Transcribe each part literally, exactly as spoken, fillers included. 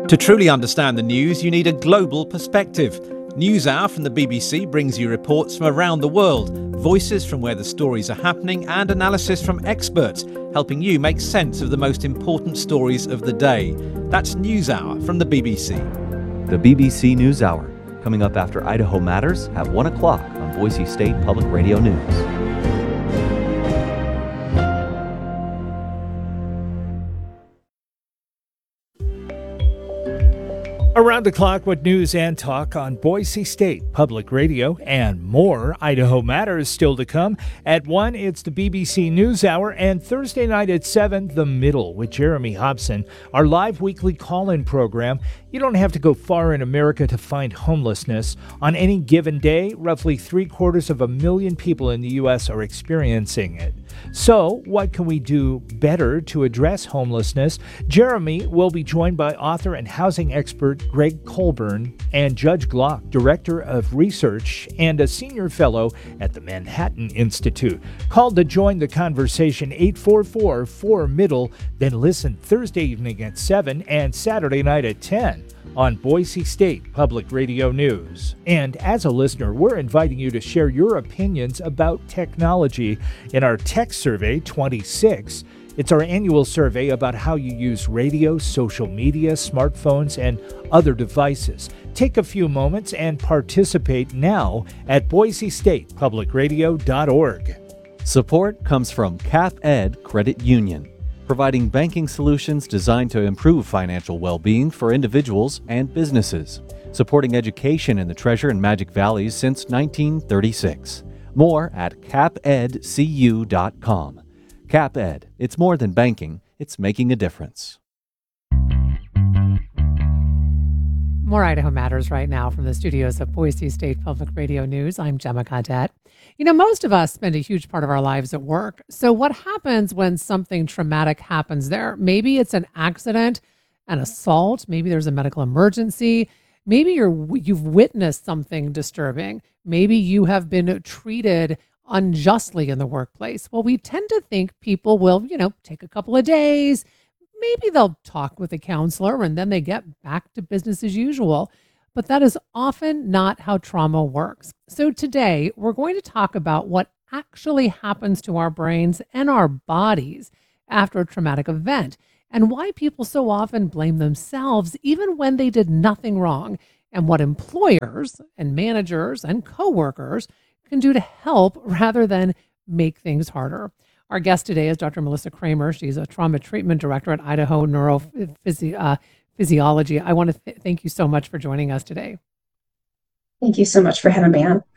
To truly understand the news, you need a global perspective. NewsHour from the B B C brings you reports from around the world, voices from where the stories are happening, and analysis from experts, helping you make sense of the most important stories of the day. That's NewsHour from the B B C. The B B C NewsHour, coming up after Idaho Matters at one o'clock on Boise State Public Radio News. Around the clock with news and talk on Boise State Public Radio and more. Idaho Matters still to come. At one, it's the B B C NewsHour, and Thursday night at seven, The Middle with Jeremy Hobson, our live weekly call-in program. You don't have to go far in America to find homelessness. On any given day, roughly three quarters of a million people in the U S are experiencing it. So, what can we do better to address homelessness? Jeremy will be joined by author and housing expert Greg Colburn and Judge Glock, Director of Research and a Senior Fellow at the Manhattan Institute. Call to join the conversation, eight four four, four, middle, then listen Thursday evening at seven and Saturday night at ten. On Boise State Public Radio News. And as a listener, we're inviting you to share your opinions about technology in our Tech Survey twenty-six. It's our annual survey about how you use radio, social media, smartphones, and other devices. Take a few moments and participate now at boise state public radio dot org. Support comes from CapEd Credit Union, providing banking solutions designed to improve financial well-being for individuals and businesses, supporting education in the Treasure and Magic Valleys since nineteen thirty-six. More at cap ed c u dot com. CapEd, it's more than banking, it's making a difference. More Idaho Matters right now from the studios of Boise State Public Radio News. I'm Gemma Caudette. You know, most of us spend a huge part of our lives at work. So what happens when something traumatic happens there? Maybe it's an accident, an assault. Maybe there's a medical emergency. Maybe you're, you've witnessed something disturbing. Maybe you have been treated unjustly in the workplace. Well, we tend to think people will, you know, take a couple of days. Maybe they'll talk with a counselor and then they get back to business as usual. But that is often not how trauma works. So today, we're going to talk about what actually happens to our brains and our bodies after a traumatic event, and why people so often blame themselves even when they did nothing wrong, and what employers and managers and coworkers can do to help rather than make things harder. Our guest today is Doctor Melissa Kramer. She's a trauma treatment director at Idaho Neurophysiology. Uh, Physiology. I want to th- thank you so much for joining us today. Thank you so much for having me on.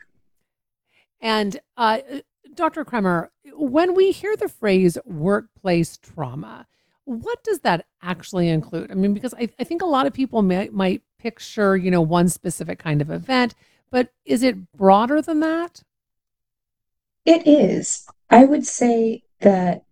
And uh, Doctor Kramer, when we hear the phrase workplace trauma, what does that actually include? I mean, because I, I think a lot of people may, might picture, you know, one specific kind of event, but is it broader than that? It is. I would say that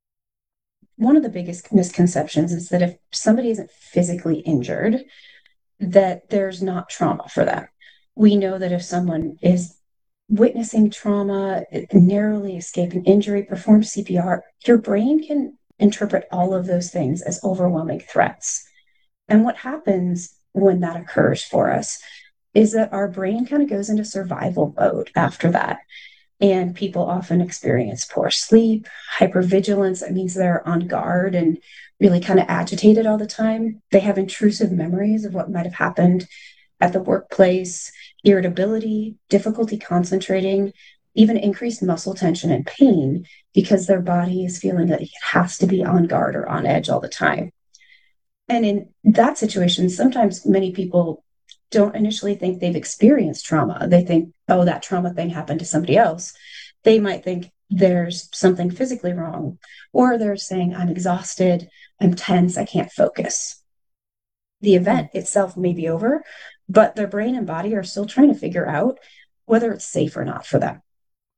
one of the biggest misconceptions is that if somebody isn't physically injured, that there's not trauma for them. We know that if someone is witnessing trauma, narrowly escaping injury, perform C P R, your brain can interpret all of those things as overwhelming threats. And what happens when that occurs for us is that our brain kind of goes into survival mode after that. And people often experience poor sleep, hypervigilance. That means they're on guard and really kind of agitated all the time. They have intrusive memories of what might have happened at the workplace, irritability, difficulty concentrating, even increased muscle tension and pain because their body is feeling that it has to be on guard or on edge all the time. And in that situation, sometimes many people don't initially think they've experienced trauma. They think, oh, that trauma thing happened to somebody else. They might think there's something physically wrong, or they're saying, I'm exhausted, I'm tense, I can't focus. The event itself may be over, but their brain and body are still trying to figure out whether it's safe or not for them.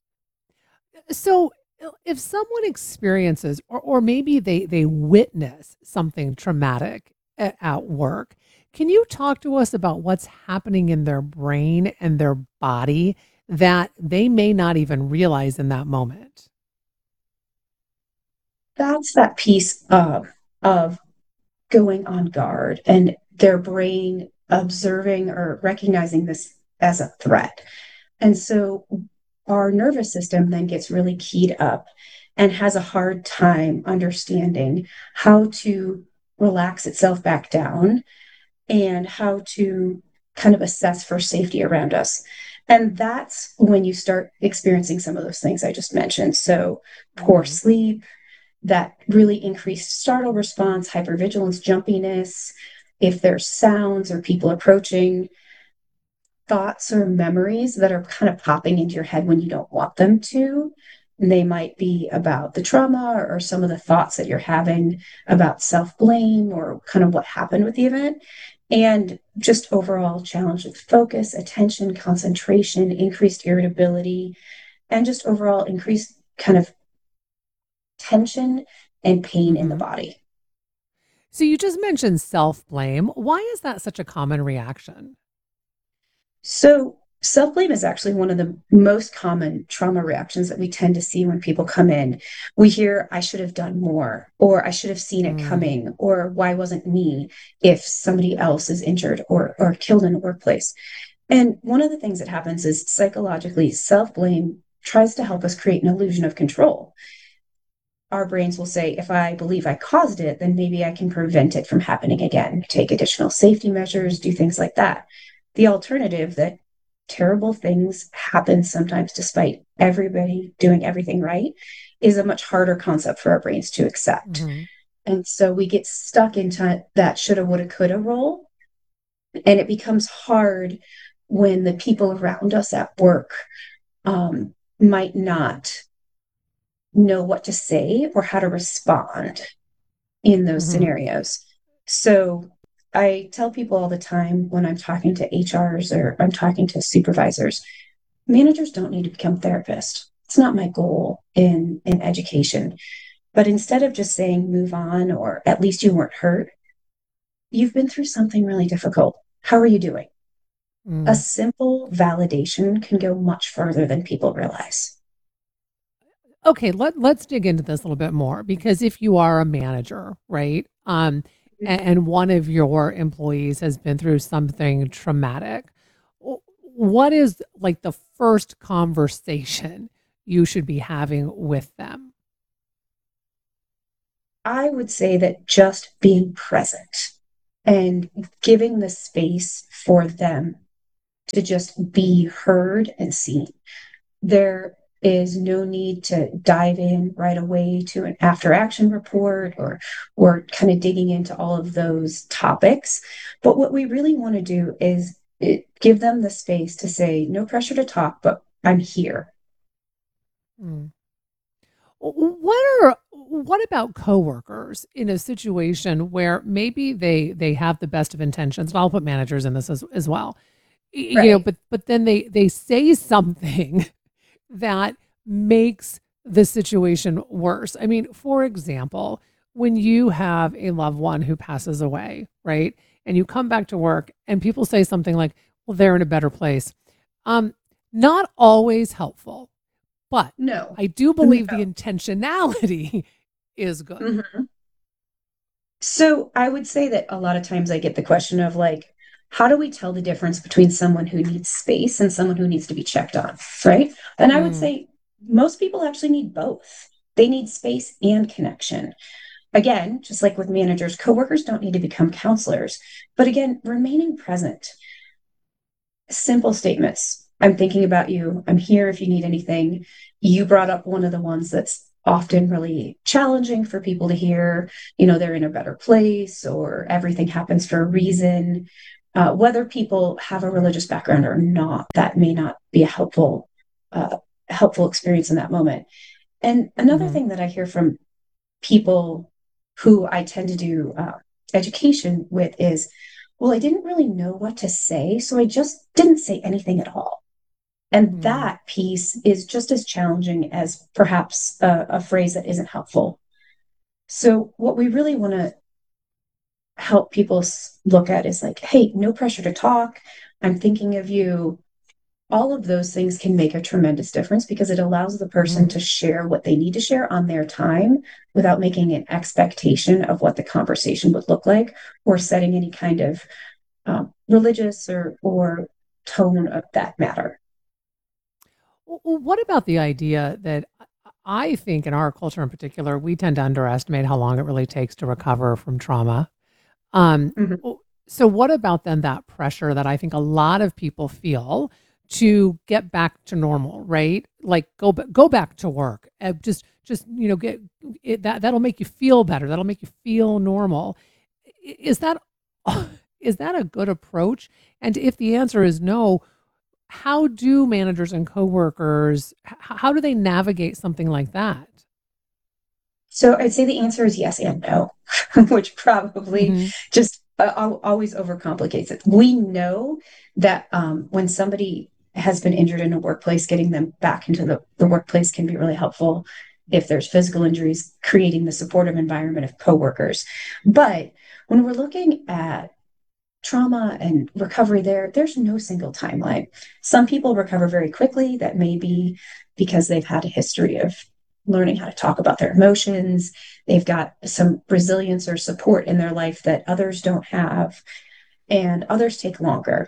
So if someone experiences, or, or maybe they, they witness something traumatic at, at work, can you talk to us about what's happening in their brain and their body that they may not even realize in that moment? That's that piece of, of going on guard and their brain observing or recognizing this as a threat. And so our nervous system then gets really keyed up and has a hard time understanding how to relax itself back down and how to kind of assess for safety around us. And that's when you start experiencing some of those things I just mentioned. So, poor Mhm. sleep, that really increased startle response, hypervigilance, jumpiness, if there's sounds or people approaching, thoughts or memories that are kind of popping into your head when you don't want them to. And they might be about the trauma or, or some of the thoughts that you're having about self blame or kind of what happened with the event. And just overall challenge with focus, attention, concentration, increased irritability, and just overall increased kind of tension and pain in the Mhm. body. So you just mentioned self-blame. Why is that such a common reaction? So, self blame is actually one of the most common trauma reactions that we tend to see when people come in. We hear, I should have done more, or I should have seen it Mm. coming, or why wasn't me if somebody else is injured or, or killed in a workplace? And one of the things that happens is psychologically, self blame tries to help us create an illusion of control. Our brains will say, if I believe I caused it, then maybe I can prevent it from happening again, take additional safety measures, do things like that. The alternative that terrible things happen sometimes despite everybody doing everything right is a much harder concept for our brains to accept. Mhm. And so we get stuck into that shoulda, woulda, coulda role. And it becomes hard when the people around us at work um, might not know what to say or how to respond in those Mhm. scenarios. So I tell people all the time when I'm talking to H Rs or I'm talking to supervisors, managers don't need to become therapists. It's not my goal in in education. But instead of just saying move on or at least you weren't hurt, you've been through something really difficult. How are you doing? A Mm. simple validation can go much further than people realize. Okay, let let's dig into this a little bit more because if you are a manager, right? Um, and, and one of your employees has been through something traumatic, wh- what is like the first conversation you should be having with them? I would say that just being present and giving the space for them to just be heard and seen. There is no need to dive in right away to an after action report or or kind of digging into all of those topics. But what we really want to do is it, give them the space to say, no pressure to talk, but I'm here. Mm. What are what about coworkers in a situation where maybe they they have the best of intentions, and I'll put managers in this as, as well. Y- You know, Right. but but then they they say something that makes the situation worse. I mean, for example, when you have a loved one who passes away, right? And you come back to work and people say something like, "Well, they're in a better place." Um, Not always helpful, but No. I do No. believe the intentionality is good. Mhm. So I would say that a lot of times I get the question of like, how do we tell the difference between someone who needs space and someone who needs to be checked on? Right. And I would Mm, say most people actually need both. They need space and connection. Again, just like with managers, coworkers don't need to become counselors. But again, remaining present, simple statements. I'm thinking about you. I'm here if you need anything. You brought up one of the ones that's often really challenging for people to hear. You know, they're in a better place or everything happens for a reason. Uh, whether people have a religious background or not, that may not be a helpful, uh, helpful experience in that moment. And another mhm, thing that I hear from people who I tend to do uh, education with is, well, I didn't really know what to say, so I just didn't say anything at all. And mm, that piece is just as challenging as perhaps a, a phrase that isn't helpful. So, what we really want to help people look at is like, hey, no pressure to talk. I'm thinking of you. all of those things can make a tremendous difference because it allows the person Mhm. to share what they need to share on their time without making an expectation of what the conversation would look like or setting any kind of um, religious or or tone of that matter. W- w- What about the idea that I I think in our culture in particular, we tend to underestimate how long it really takes to recover from trauma. Um, Mhm. w- so what about then that pressure that I think a lot of people feel to get back to normal, right? Like go ba- go back to work. Uh, just just you know get it, that that'll make you feel better. That'll make you feel normal. I- Is that is that a good approach? And if the answer is no, how do managers and coworkers h- how do they navigate something like that? So I'd say the answer is yes and no, which probably Mhm. just uh, al- always overcomplicates it. We know that um, when somebody has been injured in a workplace, getting them back into the, the workplace can be really helpful. If there's physical injuries, creating the supportive environment of coworkers. But when we're looking at trauma and recovery there, there's no single timeline. Some people recover very quickly. That may be because they've had a history of learning how to talk about their emotions. They've got some resilience or support in their life that others don't have, and others take longer.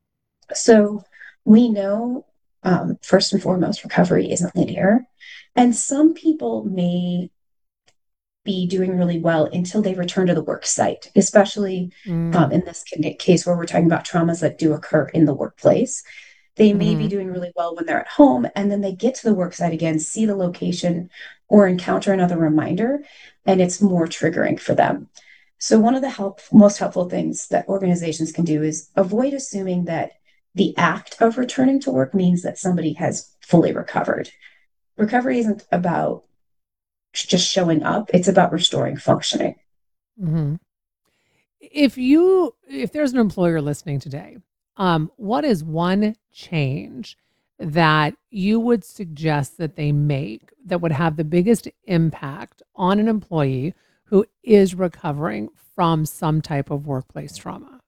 So we know, um, first and foremost, recovery isn't linear. And some people may be doing really well until they return to the work site, especially um, Mm. in this case where we're talking about traumas that do occur in the workplace. They may be Mhm. doing really well when they're at home, and then they get to the work site again, see the location, or encounter another reminder, and it's more triggering for them. So, one of the help, most helpful things that organizations can do is avoid assuming that the act of returning to work means that somebody has fully recovered. Recovery isn't about just showing up, it's about restoring functioning. Mhm. If you if there's an employer listening today, um, what is one change that you would suggest that they make that would have the biggest impact on an employee who is recovering from some type of workplace trauma?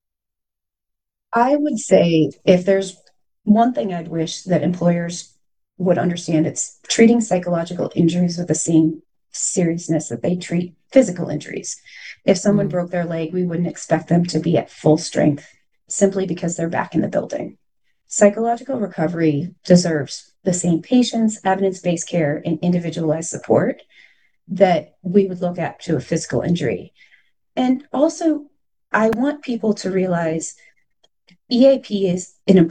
I would say if there's one thing I'd wish that employers would understand, it's treating psychological injuries with the same seriousness that they treat physical injuries. If someone Mm. broke their leg, we wouldn't expect them to be at full strength simply because they're back in the building. Psychological recovery deserves the same patience, evidence based care, and individualized support that we would look at to a physical injury. And also, I want people to realize E A P is an